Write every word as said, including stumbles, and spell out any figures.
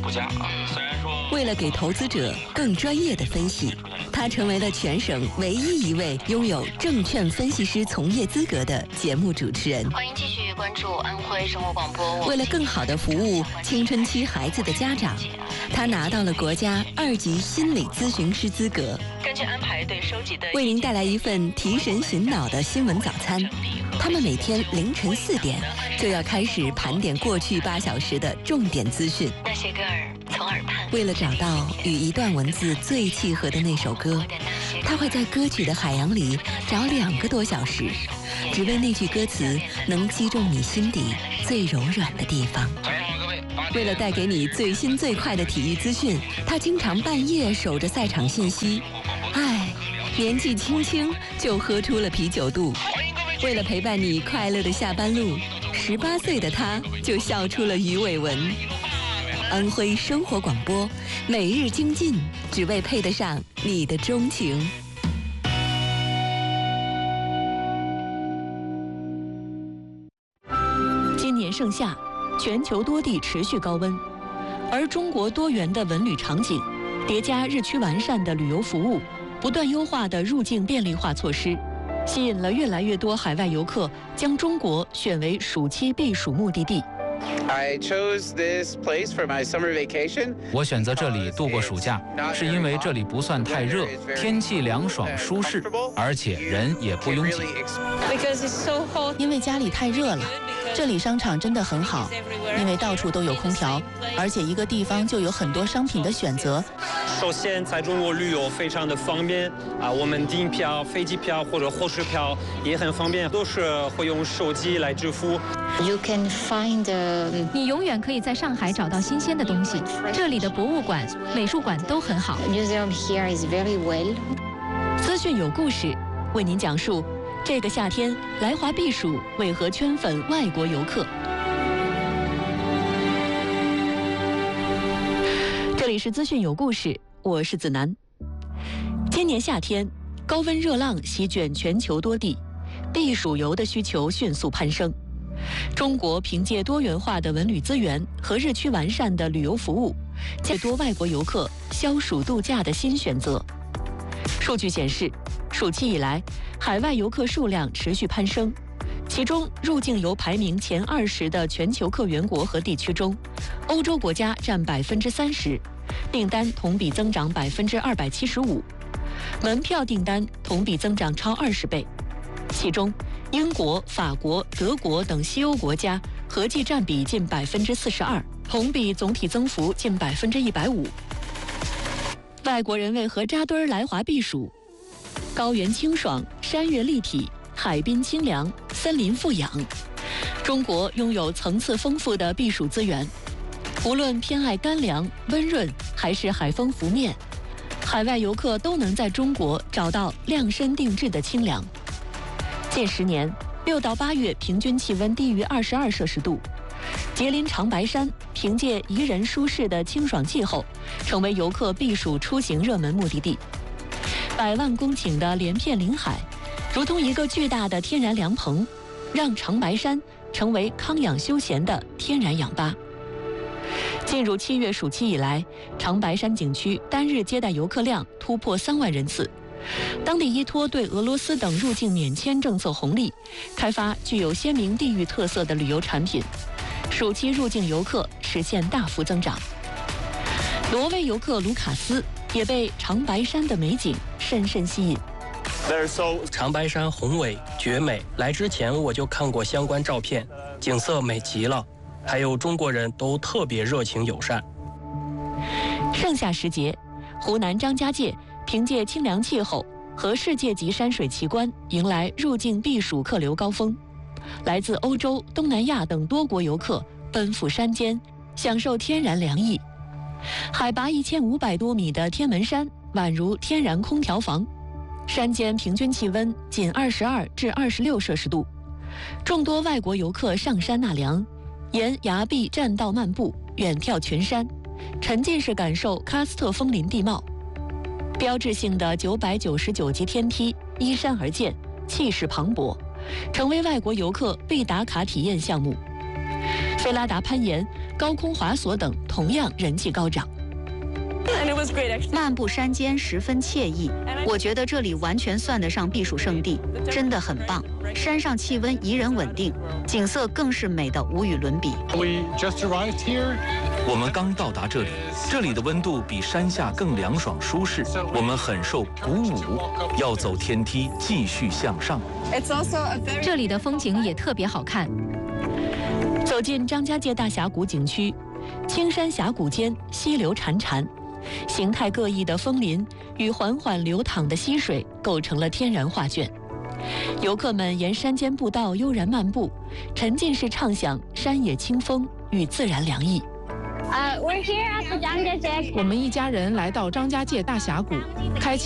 佳啊。虽然说为了给投资者更专业的分析，他成为了全省唯一一位拥有证券分析师从业资格的节目主持人。 欢迎继续关注安徽生活广播。 为了更好地服务青春期孩子的家长，他拿到了国家二级心理咨询师资格。 根据安排对收集的， 为您带来一份提神醒脑的新闻早餐。他们每天凌晨四点就要开始盘点过去八小时的重点资讯。 那些歌儿从耳畔。 为了找到与一段文字最契合的那首歌，他会在歌曲的海洋里找两个多小时，只为那句歌词能击中你心底最柔软的地方。为了带给你最新最快的体育资讯，他经常半夜守着赛场信息。唉，年纪轻轻就喝出了啤酒肚。为了陪伴你快乐的下班路，十八岁的他就笑出了鱼尾纹。安徽生活广播，每日精进，只为配得上你的钟情。今年盛夏，全球多地持续高温，而中国多元的文旅场景，叠加日趋完善的旅游服务，不断优化的入境便利化措施，吸引了越来越多海外游客将中国选为暑期避暑目的地。 I chose this place for my summer vacation. 我选择这里度过暑假，是因为这里不算太热，天气凉爽舒适，而且人也不拥挤。 因为家里太热了，这里商场真的很好，因为到处都有空调，而且一个地方就有很多商品的选择。 首先，在中国旅游非常的方便啊，我们订票、飞机票或者火车票也很方便，都是会用手机来支付。 You can find a... 你永远可以在上海找到新鲜的东西。这里的博物馆、美术馆都很好。 Museum here is very well. 资讯有故事，为您讲述这个夏天来华避暑为何圈粉外国游客。这里是资讯有故事，我是子楠。今年夏天，高温热浪席卷全球多地，避暑游的需求迅速攀升。中国凭借多元化的文旅资源和日趋完善的旅游服务，最多外国游客消暑度假的新选择。数据显示，暑期以来，海外游客数量持续攀升，其中入境游排名前二十的全球客源国和地区中，欧洲国家占百分之三十，订单同比增长百分之二百七十五，门票订单同比增长超二十倍。其中，英国、法国、德国等西欧国家合计占比近百分之四十二，同比总体增幅近百分之一百五。外国人为何扎堆来华避暑？高原清爽，山岳立体，海滨清凉，森林富养。中国拥有层次丰富的避暑资源，无论偏爱干凉、温润，还是海风拂面，海外游客都能在中国找到量身定制的清凉。近十年，六到八月平均气温低于二十二摄氏度。吉林长白山凭借宜人舒适的清爽气候，成为游客避暑出行热门目的地。百万公顷的连片临海，如同一个巨大的天然凉棚，让长白山成为康养休闲的天然氧吧。进入七月暑期以来，长白山景区单日接待游客量突破三万人次。当地依托对俄罗斯等入境免签政策红利，开发具有鲜明地域特色的旅游产品，暑期入境游客实现大幅增长。挪威游客卢卡斯也被长白山的美景深深吸引。 长白山宏伟绝美，来之前我就看过相关照片，景色美极了，还有中国人都特别热情友善。 盛夏时节，湖南张家界凭借清凉气候和世界级山水奇观，迎来入境避暑客流高峰。来自欧洲、东南亚等多国游客奔赴山间，享受天然凉意。海拔一千五百多米的天门山宛如天然空调房，山间平均气温仅二十二至二十六摄氏度。众多外国游客上山纳凉，沿崖壁栈道漫步，远眺群山，沉浸式感受喀斯特枫林地貌。标志性的九百九十九级天梯依山而建，气势磅礴，成为外国游客必打卡体验项目。菲拉达攀岩高空滑索等同样人气高涨。 漫步山间十分惬意，我觉得这里完全算得上避暑胜地，真的很棒。山上气温宜人稳定，景色更是美得无与伦比。 我们刚到达这里，这里的温度比山下更凉爽舒适，我们很受鼓舞，要走天梯继续向上。 这里的风景也特别好看。 走进张家界大峡谷景区，青山峡谷间溪流潺潺，形态各异的枫林与缓缓流淌的溪水构成了天然画卷。游客们沿山间步道悠然漫步，沉浸式畅享山野清风与自然凉意。 我们一家人来到张家界大峡谷，开启